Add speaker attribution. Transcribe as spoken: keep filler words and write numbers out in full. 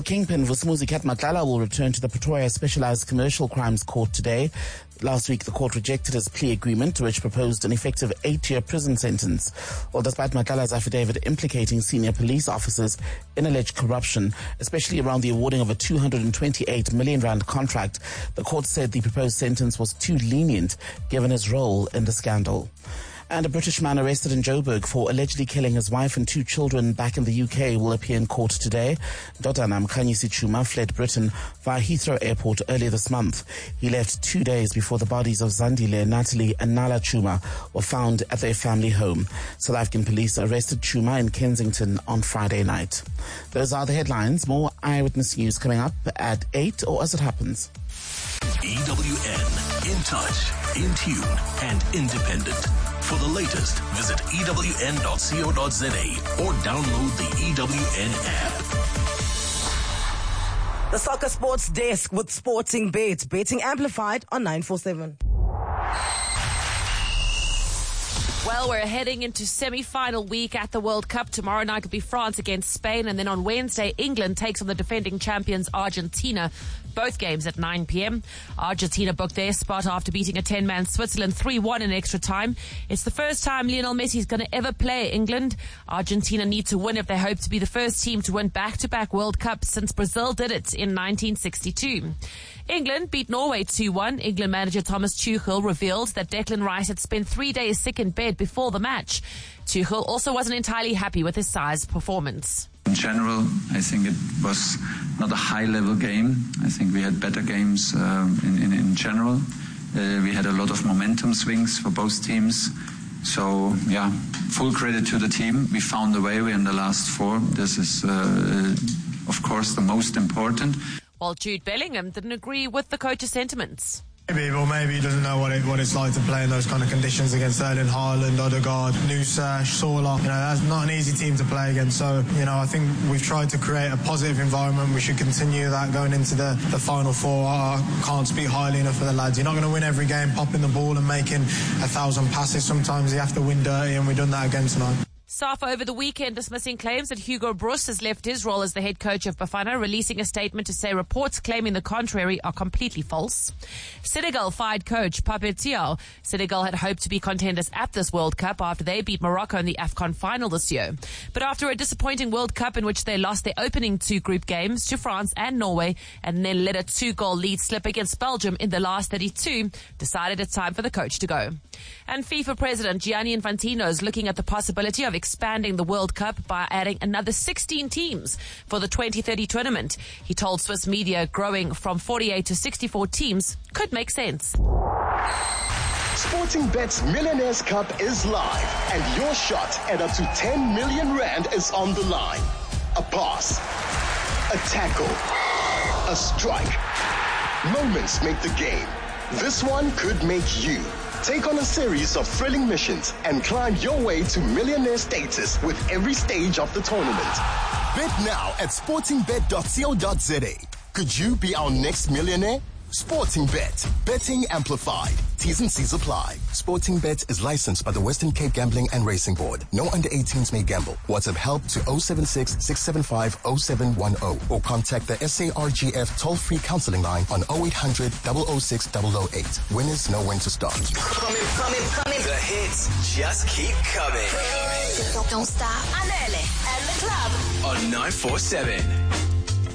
Speaker 1: Kingpin Vusumuzi Kat Matlala will return to the Pretoria Specialized Commercial Crimes Court today. Last week, the court rejected his plea agreement, which proposed an effective eight-year prison sentence. Well, despite Matlala's affidavit implicating senior police officers in alleged corruption, especially around the awarding of a two hundred twenty-eight million rand contract, the court said the proposed sentence was too lenient given his role in the scandal. And a British man arrested in Joburg for allegedly killing his wife and two children back in the U K will appear in court today. Dodana Mkhanyisi Chuma fled Britain via Heathrow Airport earlier this month. He left two days before the bodies of Zandile, Natalie and Nala Chuma were found at their family home. South African police arrested Chuma in Kensington on Friday night. Those are the headlines. More Eyewitness News coming up at eight, or as it happens.
Speaker 2: E W N, in touch, in tune and independent. For the latest, visit E W N dot co dot za or download the E W N app.
Speaker 3: The Soccer Sports Desk with Sporting Bet. Betting amplified on nine four seven.
Speaker 4: Well, we're heading into semi-final week at the World Cup. Tomorrow night will be France against Spain, and then on Wednesday, England takes on the defending champions Argentina. Both games at nine p.m. Argentina booked their spot after beating a ten-man Switzerland three one in extra time. It's the first time Lionel Messi is going to ever play England. Argentina need to win if they hope to be the first team to win back-to-back World Cups since Brazil did it in nineteen sixty-two. England beat Norway two one. England manager Thomas Tuchel revealed that Declan Rice had spent three days sick in bed before the match. Tuchel also wasn't entirely happy with his side's performance.
Speaker 5: In general, I think it was not a high-level game. I think we had better games um, in, in, in general. Uh, we had a lot of momentum swings for both teams. So, yeah, full credit to the team. We found a way. We're in the last four. This is, uh, of course, the most important.
Speaker 4: While Jude Bellingham didn't agree with the coach's sentiments.
Speaker 6: Maybe, or maybe he doesn't know what it, what it's like to play in those kind of conditions against Erling Haaland, Odegaard, Nusa, Sola. You know, that's not an easy team to play against. So, you know, I think we've tried to create a positive environment. We should continue that going into the, the final four. I can't speak highly enough for the lads. You're not going to win every game popping the ball and making a thousand passes. Sometimes you have to win dirty, and we've done that again tonight.
Speaker 4: SAFA over the weekend dismissing claims that Hugo Broos has left his role as the head coach of Bafana, releasing a statement to say reports claiming the contrary are completely false. Senegal fired coach Pape Thiaw. Senegal had hoped to be contenders at this World Cup after they beat Morocco in the AFCON final this year. But after a disappointing World Cup in which they lost their opening two group games to France and Norway and then let a two-goal lead slip against Belgium in the last thirty-two, decided it's time for the coach to go. And FIFA President Gianni Infantino is looking at the possibility of expanding the World Cup by adding another sixteen teams for the twenty thirty tournament. He told Swiss media growing from forty-eight to sixty-four teams could make sense.
Speaker 7: Sporting Bet's Millionaires Cup is live, and your shot at up to ten million rand is on the line. A pass, a tackle, a strike. Moments make the game. This one could make you. Take on a series of thrilling missions and climb your way to millionaire status with every stage of the tournament. Bet now at sporting bet dot co dot za. Could you be our next millionaire? Sporting Bet. Betting amplified. T's and C's apply. Sporting Bet is licensed by the Western Cape Gambling and Racing Board. No under eighteens may gamble. WhatsApp help to oh seven six, six seven five, oh seven one oh or contact the S A R G F toll-free counseling line on oh eight hundred, oh oh six, oh oh eight. Winners know when to start.
Speaker 8: Coming, coming, coming. The hits just keep coming.
Speaker 9: Don't stop. Anele and the club
Speaker 8: on nine four seven.